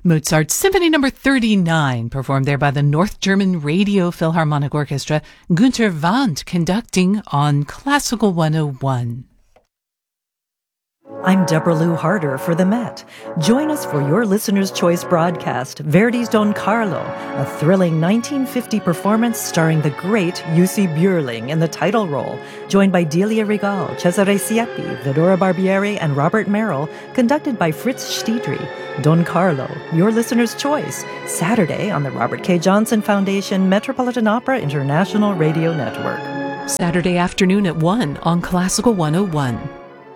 Mozart's Symphony No. 39, performed there by the North German Radio Philharmonic Orchestra, Günter Wandt conducting on Classical 101. I'm Deborah Lou Harder for the Met. Join us for your Listener's Choice broadcast, Verdi's Don Carlo, a thrilling 1950 performance starring the great Jussi Björling in the title role, joined by Delia Regal, Cesare Siepi, Vidora Barbieri, and Robert Merrill, conducted by Fritz Stiedry. Don Carlo, your Listener's Choice, Saturday on the Robert K. Johnson Foundation Metropolitan Opera International Radio Network. Saturday afternoon at 1 on Classical 101.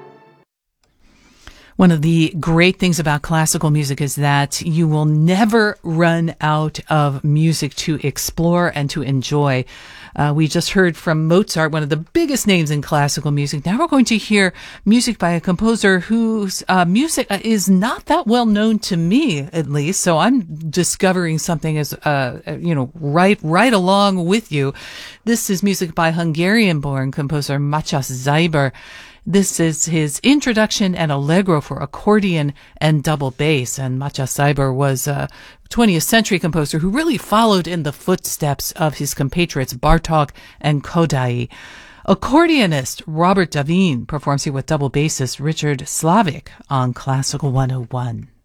One of the great things about classical music is that you will never run out of music to explore and to enjoy. We just heard from Mozart, one of the biggest names in classical music. Now we're going to hear music by a composer whose music is not that well known to me, at least. So I'm discovering something as, right along with you. This is music by Hungarian-born composer Matyas Zajber. This is his introduction and allegro for accordion and double bass. And Matyas Zajber was a 20th century composer who really followed in the footsteps of his compatriots Bartók and Kodály. Accordionist Robert Davín performs here with double bassist Richard Slavic on Classical 101.